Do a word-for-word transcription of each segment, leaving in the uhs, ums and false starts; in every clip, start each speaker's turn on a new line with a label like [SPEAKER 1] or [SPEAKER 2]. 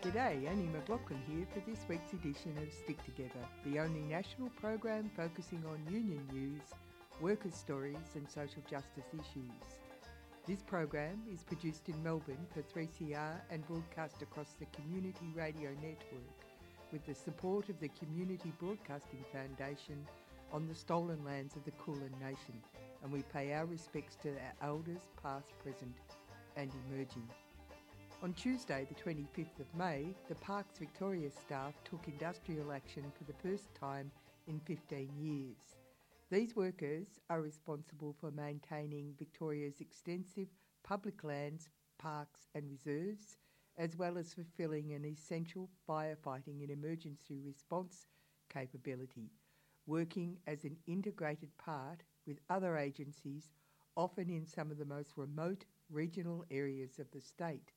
[SPEAKER 1] G'day, Annie McLaughlin here for this week's edition of Stick Together, the only national program focusing on union news, workers' stories and social justice issues. This program is produced in Melbourne for three C R and broadcast across the Community Radio Network with the support of the Community Broadcasting Foundation on the stolen lands of the Kulin Nation, and we pay our respects to our elders past, present and emerging. On Tuesday the twenty-fifth of May, the Parks Victoria staff took industrial action for the first time in fifteen years. These workers are responsible for maintaining Victoria's extensive public lands, parks and reserves, as well as fulfilling an essential firefighting and emergency response capability, working as an integrated part with other agencies, often in some of the most remote regional areas of the state.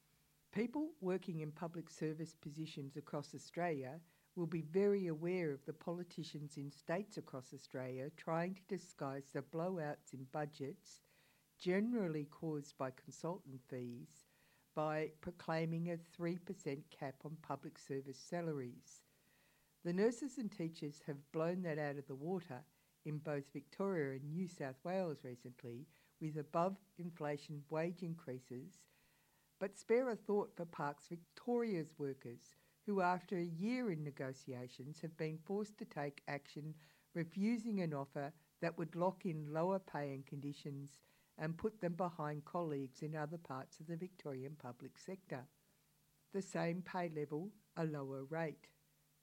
[SPEAKER 1] People working in public service positions across Australia will be very aware of the politicians in states across Australia trying to disguise the blowouts in budgets, generally caused by consultant fees, by proclaiming a three percent cap on public service salaries. The nurses and teachers have blown that out of the water in both Victoria and New South Wales recently, with above-inflation wage increases. But spare a thought for Parks Victoria's workers, who after a year in negotiations have been forced to take action, refusing an offer that would lock in lower pay and conditions and put them behind colleagues in other parts of the Victorian public sector. The same pay level, a lower rate.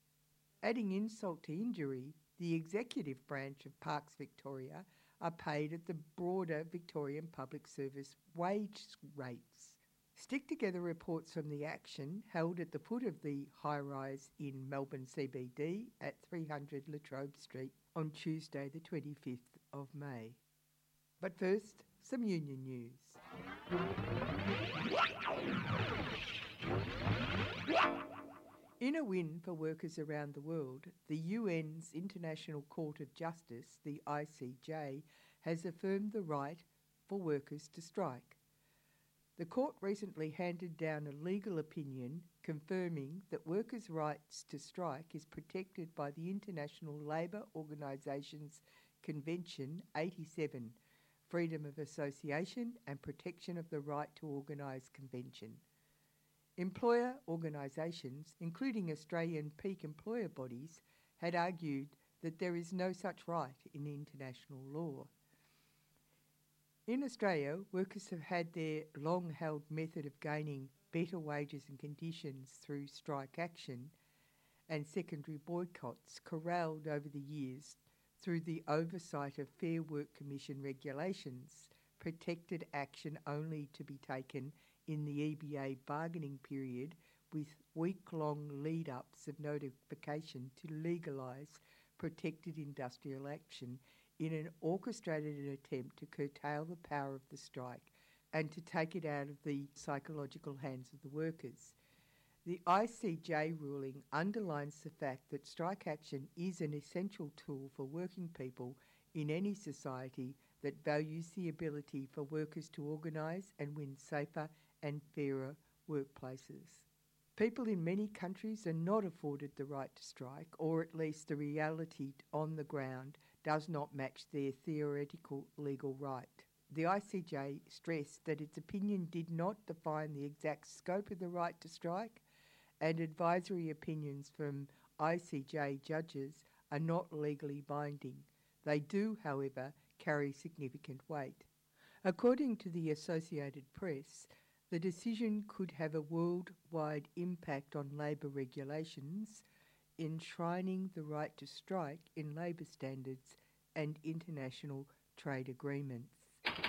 [SPEAKER 1] Adding insult to injury, the executive branch of Parks Victoria are paid at the broader Victorian public service wage rates. Stick Together reports from the action held at the foot of the high-rise in Melbourne C B D at three hundred La Trobe Street on Tuesday the twenty-fifth of May. But first, some union news. In a win for workers around the world, the U N's International Court of Justice, the I C J, has affirmed the right for workers to strike. The court recently handed down a legal opinion confirming that workers' rights to strike is protected by the International Labour Organisation's Convention eighty-seven, Freedom of Association and Protection of the Right to Organise Convention. Employer organisations, including Australian peak employer bodies, had argued that there is no such right in international law. In Australia, workers have had their long-held method of gaining better wages and conditions through strike action and secondary boycotts corralled over the years through the oversight of Fair Work Commission regulations, protected action only to be taken in the E B A bargaining period with week-long lead-ups of notification to legalise protected industrial action in an orchestrated attempt to curtail the power of the strike and to take it out of the psychological hands of the workers. The I C J ruling underlines the fact that strike action is an essential tool for working people in any society that values the ability for workers to organise and win safer and fairer workplaces. People in many countries are not afforded the right to strike, or at least the reality on the ground does not match their theoretical legal right. The I C J stressed that its opinion did not define the exact scope of the right to strike, and advisory opinions from I C J judges are not legally binding. They do, however, carry significant weight. According to the Associated Press, the decision could have a worldwide impact on labour regulations, enshrining the right to strike in labour standards and international trade agreements.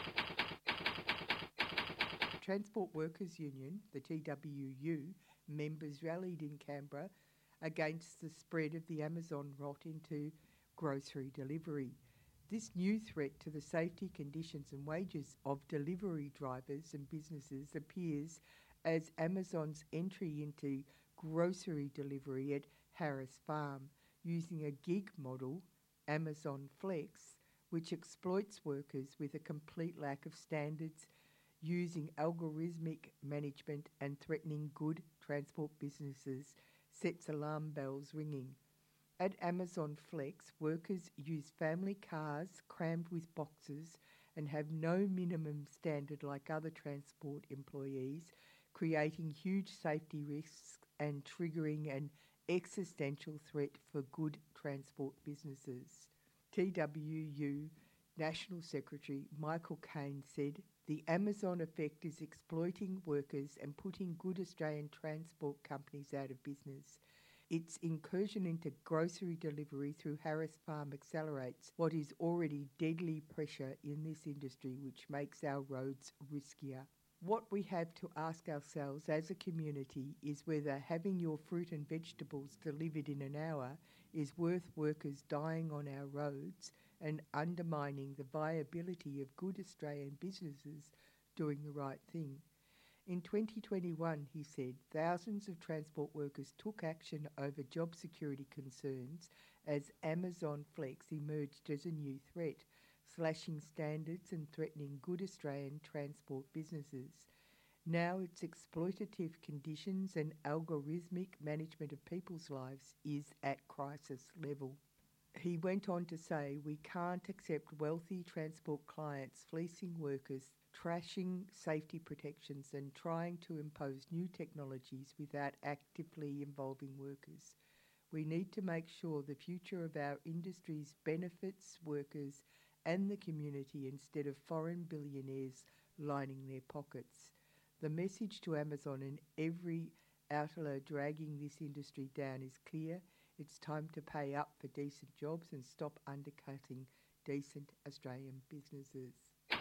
[SPEAKER 1] Transport Workers Union, the T W U, members rallied in Canberra against the spread of the Amazon rot into grocery delivery. This new threat to the safety, conditions and wages of delivery drivers and businesses appears as Amazon's entry into grocery delivery at Harris Farm, using a gig model, Amazon Flex, which exploits workers with a complete lack of standards, using algorithmic management and threatening good transport businesses sets alarm bells ringing. At Amazon Flex, workers use family cars crammed with boxes and have no minimum standard like other transport employees, creating huge safety risks and triggering an existential threat for good transport businesses. T W U National Secretary Michael Caine said, "The Amazon effect is exploiting workers and putting good Australian transport companies out of business. Its incursion into grocery delivery through Harris Farm accelerates what is already deadly pressure in this industry, which makes our roads riskier." What we have to ask ourselves as a community is whether having your fruit and vegetables delivered in an hour is worth workers dying on our roads and undermining the viability of good Australian businesses doing the right thing. In twenty twenty-one, he said, thousands of transport workers took action over job security concerns as Amazon Flex emerged as a new threat, slashing standards and threatening good Australian transport businesses. Now its exploitative conditions and algorithmic management of people's lives is at crisis level. He went on to say, "We can't accept wealthy transport clients fleecing workers, trashing safety protections and trying to impose new technologies without actively involving workers. We need to make sure the future of our industries benefits workers and the community instead of foreign billionaires lining their pockets." The message to Amazon and every outlier dragging this industry down is clear. It's time to pay up for decent jobs and stop undercutting decent Australian businesses.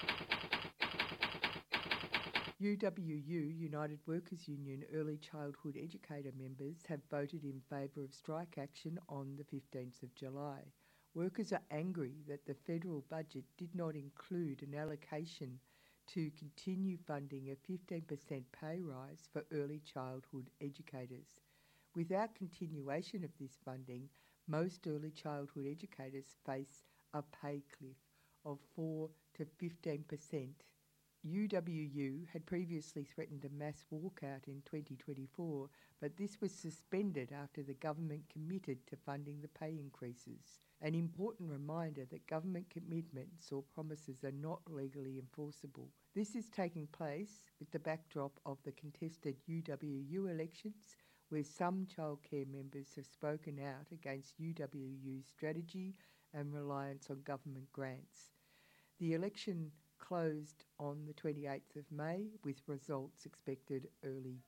[SPEAKER 1] U W U, United Workers Union Early Childhood Educator members have voted in favour of strike action on the fifteenth of July. Workers are angry that the federal budget did not include an allocation to continue funding a fifteen percent pay rise for early childhood educators. Without continuation of this funding, most early childhood educators face a pay cliff of four to fifteen percent. U W U had previously threatened a mass walkout in twenty twenty-four, but this was suspended after the government committed to funding the pay increases. An important reminder that government commitments or promises are not legally enforceable. This is taking place with the backdrop of the contested U W U elections, where some childcare members have spoken out against U W U's strategy and reliance on government grants. The election closed on the twenty-eighth of May, with results expected early